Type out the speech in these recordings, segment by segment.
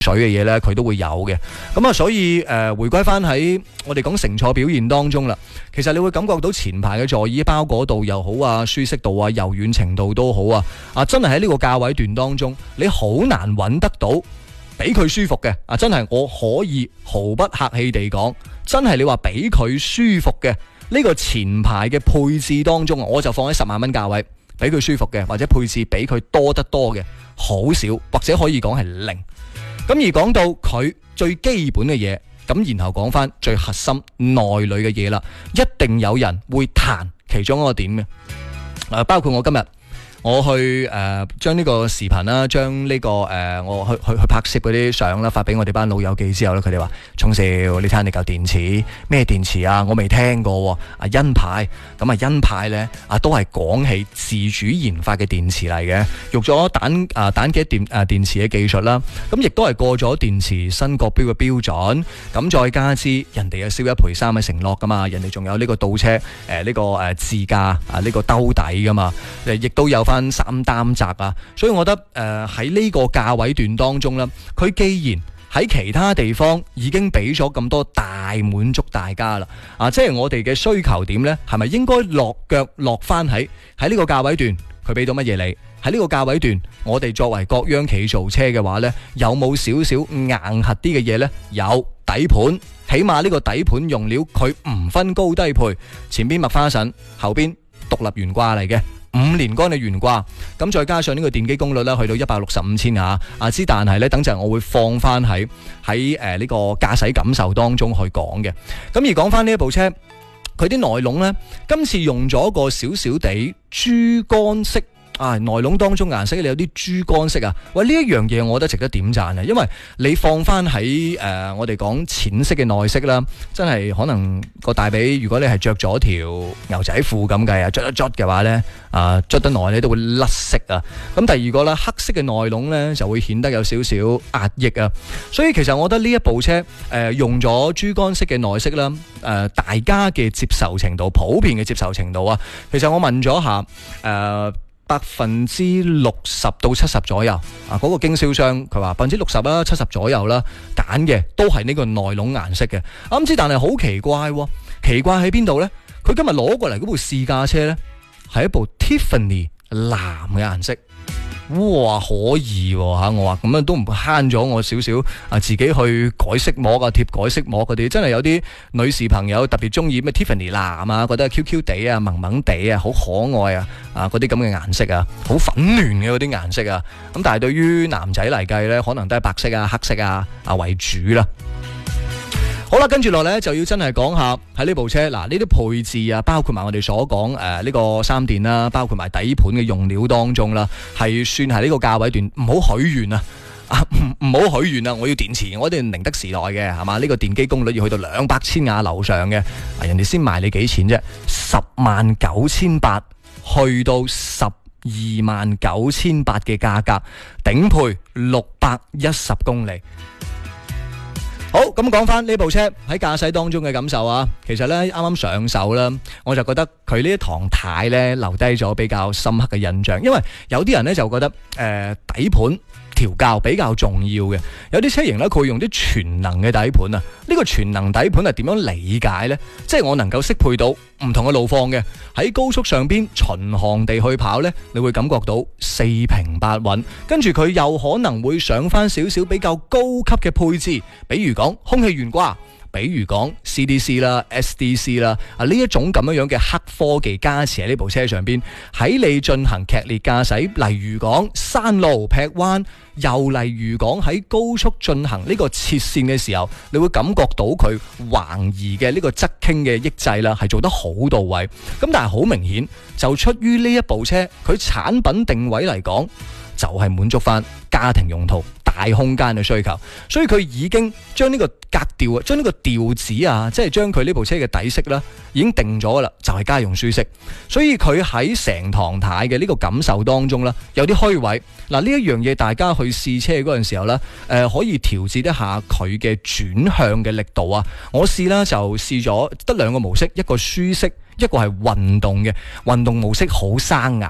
水嘅嘢咧，佢都會有嘅。咁啊，所以回歸翻喺我哋講乘坐表現當中啦，其實你會感覺到前排嘅座椅包裹度又好啊，舒適度啊，柔軟程度都好啊，真係喺呢個價位段當中，你好難揾得到俾佢舒服嘅啊！真係我可以毫不客氣地講，真係你話俾佢舒服嘅呢個前排嘅配置當中，我就放喺10萬蚊價位，俾佢舒服嘅或者配置比佢多得多嘅好少，或者可以講係零。咁而講到佢最基本嘅嘢，咁然後講翻最核心內裏嘅嘢啦，一定有人會彈其中一個點嘅，包括我今日我去將呢個視頻啦，將呢個我去拍攝嗰啲相啦，發俾我哋班老友記之後咧，佢哋話：聰少，你睇下你嚿電池咩電池啊？我未聽過喎，恩派咁啊，恩派咧都係廣汽自主研發嘅電池嚟嘅，用咗蛋嘅電池嘅技術啦，咁亦都係過咗電池新國標嘅標準，咁再加之人哋有燒1賠3嘅承諾噶嘛，人哋仲有呢個倒車呢個自駕呢個兜底噶嘛，亦都有翻3擔閘啊，所以我覺得喺呢個價位段當中啦，佢既然喺其他地方已經俾咗咁多大滿足大家啦，即係我哋嘅需求點呢，係咪應該落腳落翻喺呢個價位段？佢俾到乜嘢你？喺呢個價位段，我哋作為國央企造車嘅話呢，有冇少少硬核啲嘅嘢呢？有底盤，起碼呢個底盤用料佢唔分高低配，前邊麥花臣，後邊獨立懸掛嚟嘅。5連杆嘅懸掛，咁再加上呢個電機功率啦，去到165千下之，但係呢，等陣我會放翻喺呢個駕駛感受當中去講嘅。咁而講翻呢一部車，佢啲內籠呢，今次用咗個少少地豬肝色。內籠當中顏色你有啲豬肝色啊！喂，呢一樣嘢我覺得值得點讚啊！因為你放翻喺我哋講淺色嘅內飾啦，真係可能個大髀，如果你係着咗條牛仔褲咁計啊，捽一捽嘅話呢，捽得耐呢都會甩色啊！咁第二個啦，黑色嘅內籠呢就會顯得有少少壓抑啊！所以其實我覺得呢一部車用咗豬肝色嘅內飾啦，大家嘅接受程度，普遍嘅接受程度啊，其實我問咗下60%到70%左右嗰個經銷商佢話60%啦70%左右啦，揀嘅都係呢個內籠顏色嘅。啱知，但係好奇怪奇怪喺邊度呢？佢今日攞過嚟嗰部試駕車呢，係一部 Tiffany 藍嘅顏色。哇，可以我話咁樣都唔慳咗我少少自己去改色膜貼改色膜嗰啲，真係有啲女士朋友特別中意咩 Tiffany 藍啊，覺得 QQ 地啊，萌萌地啊，好可愛啊，嗰啲咁嘅顏色啊，好粉嫩嘅嗰啲顏色啊，咁但係對於男仔嚟計呢，可能都係白色啊、黑色啊為主啦。好啦，跟住落嚟就要真係講下喺呢部車嗱，呢啲配置啊，包括埋我哋所講呢個3電啦，包括埋底盤嘅用料當中啦，係算係呢個價位段唔好許願啊！唔好許願啊！我要電池，我哋寧德時代嘅係嘛？呢個電機功率要去到200千瓦樓上嘅，人哋先賣你幾錢啫？109,800去到129,800嘅價格，頂配610公里。好，咁講翻呢部車喺駕駛當中嘅感受啊，其實呢，啱啱上手啦，我就覺得佢呢一堂軚呢留低咗比較深刻嘅印象，因為有啲人呢就覺得底盤調校比較重要嘅，有啲車型呢，佢會用啲全能嘅底盤啊。呢個全能底盤係點樣理解呢？即係我能夠適配到唔同嘅路況嘅，喺高速上邊巡航地去跑呢，你會感覺到4平8穩，跟住佢又可能會上翻少少比較高級嘅配置，比如講空氣懸掛，比如講 CDC 啦、SDC 啦，呢一種咁樣嘅黑科技加持喺呢部車上邊，喺你進行劇烈駕駛，例如講山路劈彎，又例如講喺高速進行呢個切線嘅時候，你會感覺到佢橫移嘅呢個側傾嘅抑制啦，係做得好到位。咁但係好明顯，就出於呢一部車，佢產品定位嚟講，就係滿足翻家庭用途大空間嘅需求，所以佢已經將呢個格調啊，將呢個調子啊，即係將佢呢部車嘅底色啦，已經定咗噶啦，就係家用舒適。所以佢喺成堂軚嘅呢個感受當中啦，有啲虛位。嗱，呢一樣嘢大家去試車嗰陣時候咧，可以調節一下佢嘅轉向嘅力度啊。我試啦，就試咗得2個模式，一個舒適，一個係運動嘅。運動模式好生硬，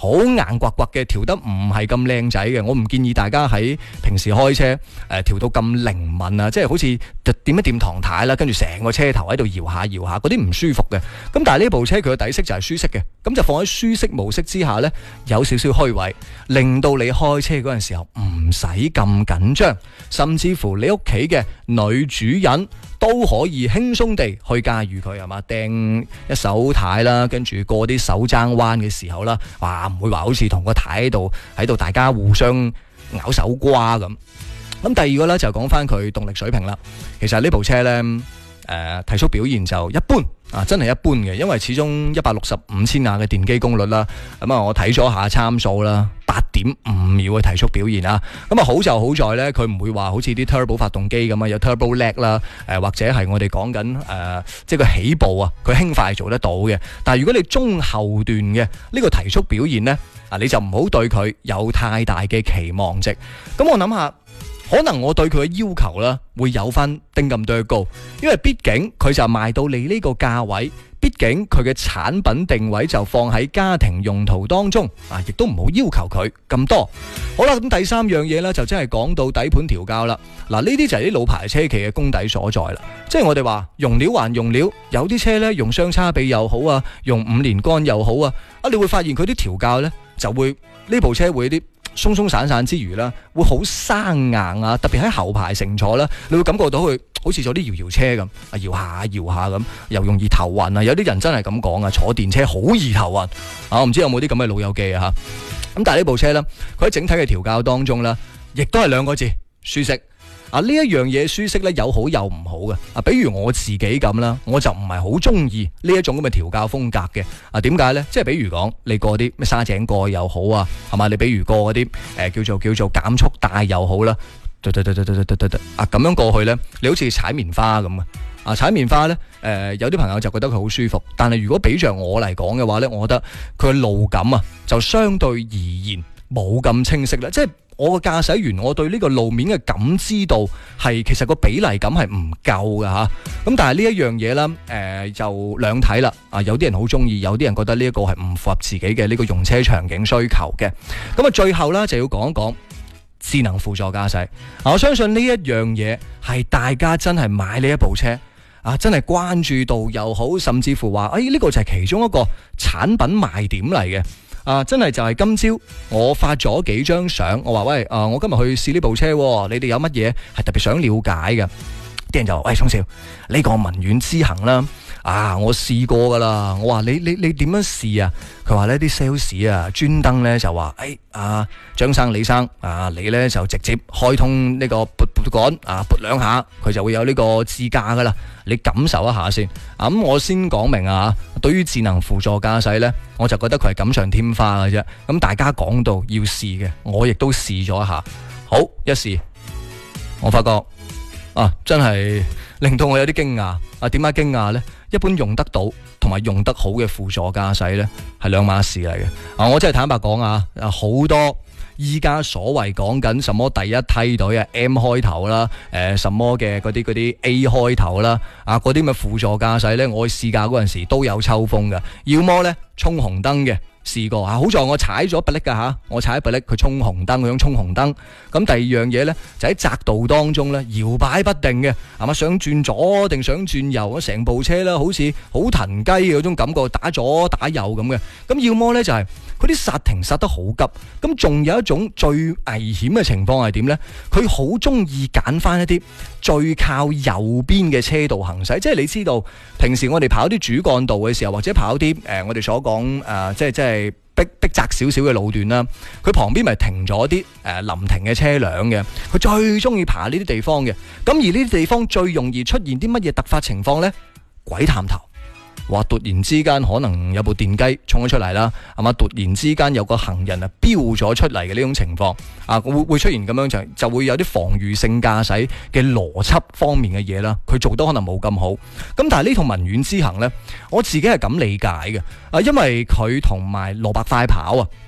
好硬刮刮嘅，調得唔係咁靚仔嘅。我唔建議大家喺平時開車調到咁靈敏啊，即係好似掂一掂堂太啦，跟住成個車頭喺度搖下搖下，嗰啲唔舒服嘅。咁但係呢部車佢嘅底色就係舒適嘅，咁就放喺舒適模式之下呢，有少少虛位，令到你開車嗰陣時候唔使咁緊張，甚至乎你屋企嘅女主人都可以輕鬆地去駕馭佢，係嘛？掟一手軚啦，跟住過啲手踭彎嘅時候啦，哇，唔會話好似同個軚喺度大家互相咬手瓜咁。咁第二個咧就講翻佢動力水平啦。其實呢部車呢，提速表現就一般啊，真係一般嘅，因為始終165千瓦嘅電機功率啦。咁啊，我睇咗下參數啦，8.5秒嘅提速表現啊。咁啊，好就好在呢，佢唔會話好似啲 turbo 發動機咁啊，有 turbo lag 啦，或者係我哋講緊即係個起步啊，佢輕快做得到嘅。但係如果你中後段嘅呢個提速表現呢，你就唔好對佢有太大嘅期望值。咁我諗下，可能我對佢嘅要求啦，會有翻丁咁多高，因為畢竟佢就賣到你呢個價位，畢竟佢嘅產品定位就放喺家庭用途當中啊，亦都唔好要求佢咁多。好啦，咁第三樣嘢呢，就真係講到底盤調校啦。嗱，呢啲就係啲老牌車企嘅功底所在啦。即係我哋話用料還用料，有啲車呢，用雙叉臂又好啊，用5連杆又好啊，你會發現佢啲調校呢，就會呢部車會啲鬆鬆散散之餘啦，會好生硬啊！特別喺後排乘坐啦，你會感覺到佢好似坐啲搖搖車咁，搖下搖下咁，又容易頭暈啊！有啲人真係咁講啊，坐電車好易頭暈啊！我唔知有冇啲咁嘅老友記啊嚇。咁但係呢部車呢，佢喺整體嘅調校當中呢，亦都係2個字：舒適。呢一樣嘢舒適咧，有好有唔好嘅。比如我自己咁啦，我就唔係好中意呢一種咁嘅調校風格嘅。點解呢？即係比如講，你過啲咩沙井蓋又好啊，係嘛？你比如過嗰啲叫做減速帶又好啦，咁樣過去呢，你好似踩棉花咁啊！踩棉花呢，有啲朋友就覺得佢好舒服，但係如果比着我嚟講嘅話呢，我覺得佢嘅路感啊，就相對而言冇咁清晰啦，即係。我個駕駛員，我對呢個路面嘅感知度係其實個比例感係唔夠㗎吓。咁但係呢一樣嘢啦，就兩睇啦。有啲人好中意，有啲人覺得呢一個係唔符合自己嘅呢個用車場景需求嘅。咁最後啦就要講一講智能輔助駕駛。我相信呢一樣嘢係大家真係買呢一部車真係關注度又好，甚至乎話呢個就係其中一個產品賣點嚟嘅。真係就係今朝我發咗幾張相，我話喂，我今日去試呢部車，你哋有乜嘢係特別想了解嘅？啲人就話喂，聰少，呢個文苑之行啦，我試過噶啦。我話你點樣試啊？佢話呢啲 sales 啊，專登呢就話，張生李生你呢就直接開通呢個撥桿撥2下，佢就會有呢個智駕噶啦。你感受一下先。咁我先講明對於智能輔助駕駛呢，我就覺得佢係錦上添花嘅啫。咁大家講到要試嘅，我亦都試咗一下。好，一試，我發覺真係令到我有啲驚訝。點解驚訝呢？一般用得到同埋用得好嘅輔助駕駛呢，係兩碼事嚟嘅。我真係坦白講好多依家所謂講緊什麼第一梯隊M 開頭啦，什麼嘅嗰啲 A 開頭啦，嗰啲咁嘅輔助駕駛呢，我去試駕嗰陣時都有抽風嘅，要麼呢衝紅燈嘅。試過好在我踩咗迫力㗎我踩迫力，佢衝紅燈嗰種衝紅燈。咁第二樣嘢呢，就喺窄道當中呢，搖擺不定嘅，係嘛？想轉左定想轉右，成部車呢好似好騰雞嗰種感覺，打左打右咁嘅。咁要麼呢，就係佢啲剎停剎得好急。咁仲有一種最危險嘅情況係點呢？佢好中意揀翻一啲最靠右邊嘅車道行駛。即係你知道平時我哋跑啲主幹道嘅時候，或者跑啲我哋所講即係逼窄少少嘅路段啦，佢旁邊咪停咗啲臨停嘅車輛嘅，佢最中意爬呢啲地方嘅。咁而呢啲地方最容易出現啲乜嘢突發情況呢？鬼探頭，話突然之間可能有部電雞衝咗出嚟啦，係嘛？突然之間有個行人飆咗出嚟嘅呢種情況會出現咁樣，就會有啲防禦性駕駛嘅邏輯方面嘅嘢啦，佢做得可能冇咁好。咁但係呢套文苑之行呢，我自己係咁理解嘅因為佢同埋蘿蔔快跑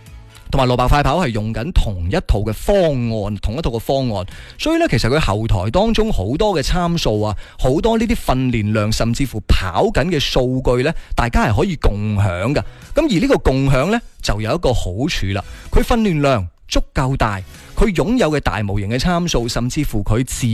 同埋蘿蔔快跑係用緊同一套嘅方案，所以咧其實佢後台當中好多嘅參數啊，好多呢啲訓練量，甚至乎跑緊嘅數據咧，大家係可以共享噶。咁而呢個共享咧就有一個好處啦，佢訓練量足夠大，佢擁有嘅大模型嘅參數，甚至乎佢自